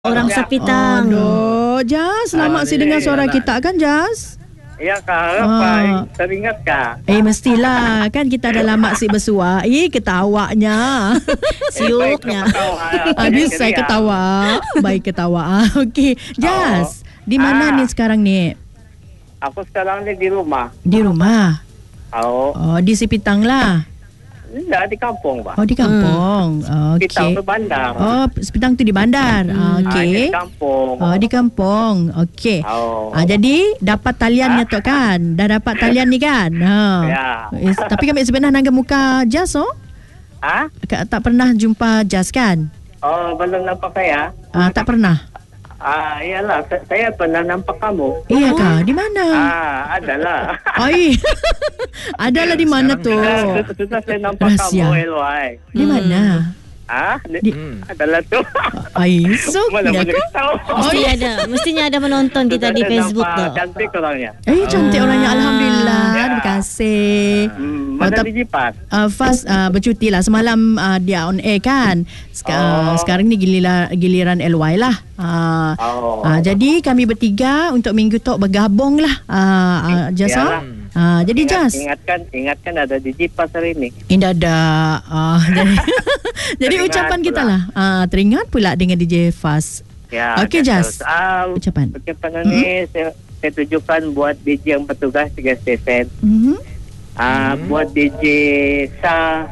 Orang Sepitang. Aduh, Jas, selamat sih dengar suara kita kan, Jas? Ya Kak, apa teringat Kak? Mestilah, kan kita dah lama si bersua. ketawanya. Siuknya. Habis saya ketawa. Baik ketawa. Okey, Jas, di mana ni sekarang ni? Aku sekarang ni di rumah. Di rumah? Oh, di Sepitang lah. Tidak, di kampung Pak. Oh, di kampung. Okey. Sepitang tu bandar. Oh, Sepitang tu di bandar. Okey. Di kampung. Oh, di kampung. Okey. Jadi dapat taliannya tu kan? Dah dapat talian ni kan? Ya. Tapi kami sebenarnya nangga muka Jas tak pernah jumpa Jas kan? Oh, belum nampak saya. Tak pernah. Iyalah, saya pernah nampak kamu. Iya kah? Di mana? Adalah. Adalah di mana tu? Sudah saya nampak Rahsia. kamu, LY. Di mana? Adalah tu. Mana boleh tahu. Mestinya ada menonton kita di Facebook tu. Cantik orangnya. Cantik orangnya. Alhamdulillah. Terima kasih. Mana di Jipat? Fast bercuti lah. Semalam dia on air kan. Sekarang ni giliran LY lah. Jadi kami bertiga untuk minggu tu bergabung lah. Jasa. Jadi Jas, ingatkan ada di Jipas hari ini. Indah ada. Jadi ucapan kita lah. Teringat pula dengan DJ Fast. Ya. Okey Jas. Ucapan ini saya tujukan buat DJ yang bertugas 3 stesen. Buat DJ Sa,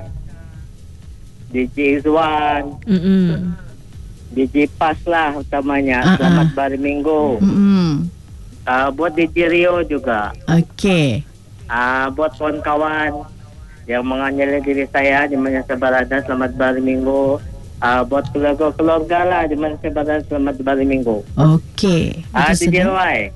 DJ Izwan, DJ Pas lah utamanya. Selamat hari Minggu. Buat DJ Rio juga. Okey. Buat kawan-kawan yang menganyali diri saya di mana saya berada, selamat hari Minggu. Buat keluarga lah di mana saya berada, selamat hari Minggu. Okey. DJ Roy.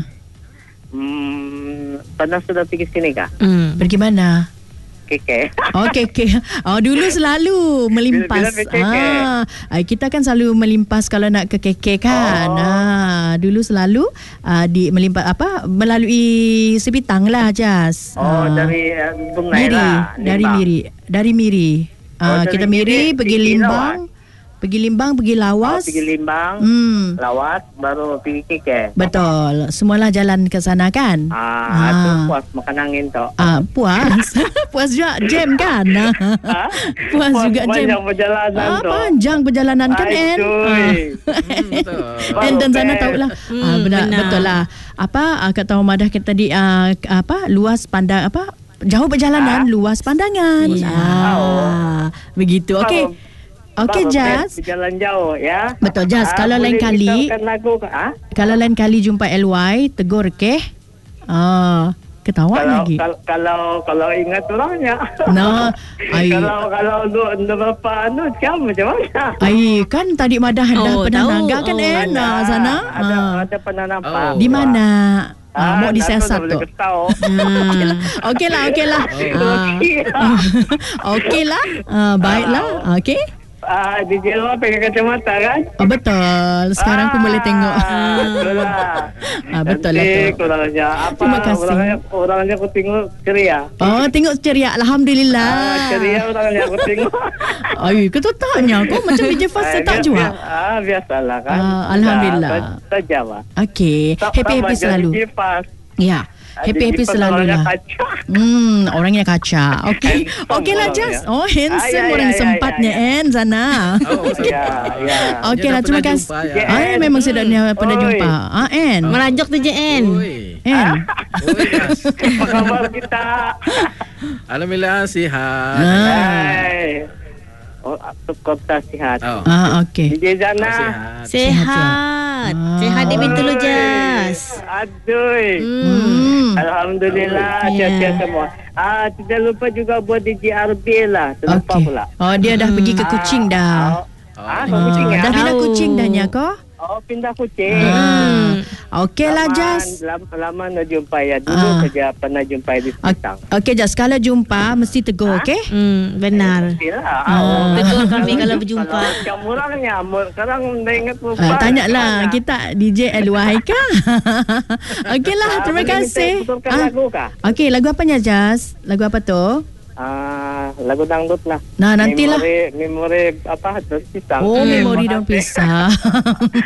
Pernah sudah pergi sini kah? Pergi mana? Keke. Dulu selalu melimpas. Kita kan selalu melimpas kalau nak ke KK kan. Dulu selalu melimpas melalui Sepitang lah Jas. Dari Bungai lah. Dari Miri. Kita Miri pergi Limbang. Pergi Lawas. Pergi Limbang, Lawas, baru pergi Keke. Betul. Semualah jalan ke sana kan? Itu puas makan angin tu. Puas. Puas juga jam kan? Puas juga jam. Panjang perjalanan tu. Panjang perjalanan kan En? En dan sana tahulah. Betul lah. Kata Madah kita tadi luas pandang jauh perjalanan, luas pandangan. Begitu. Okey. Okey Jas. Berjalan jauh ya. Betul Jas. Kalau lain kali kalau lain kali jumpa LY tegur ke? Ketawa lagi. Kalau ingat orangnya. Kalau berapa macam mana? Kan tadi Madah pernah nangga kan sana. Ada pernah nampak. Di mana? Mau disiasat tu. Okeylah. Okeylah. Baiklah. Okey. DJ Luar pakai kacamata kan? Betul. Sekarang pun boleh tengok. Betul lah tu. Terima kasih. Orangnya aku tengok ceria. Tengok ceria. Alhamdulillah. Ceria orangnya aku tengok. Kau tanya kau macam DJ Fast saya tak juga. Biasalah kan. Alhamdulillah. Tajam lah. Okey. Happy selalu. Ya. Happy selalu lah. Orangnya kaca. Okeylah Jas. Handsome orang sempatnya En sana. Okeylah, terima kasih. Memang sedapnya pernah jumpa. En. Merajuk tu je En. En. Apa khabar kita? Alhamdulillah sihat. Kota sihat. Okey. DJ Zana Sehat. Sehat dia pintu lu Jas. Alhamdulillah, sihat semua. Tidak lupa juga buat DJ RB lah. Terlupa pula. Dia dah pergi ke Kuching dah. Kuching ya? Dah pindah Kuching dah nya kau? Pindah Kuching. Okeylah Jas. Lama nak jumpa ya. Dulu saja pernah jumpa di Sepitang. Okey Jas, kalau jumpa mesti tegur, okey? Benar. Tegur kami kalau berjumpa. Macam orangnya. Sekarang dah ingat tanyalah kita DJ LY kah? Okeylah, terima kasih. Betulkan lagu kah? Okey, lagu apanya Jas? Lagu apa tu? Lagu dangdut lah. Nah, nantilah. Memori apa? Daun pisang. Oh, memori daun pisang.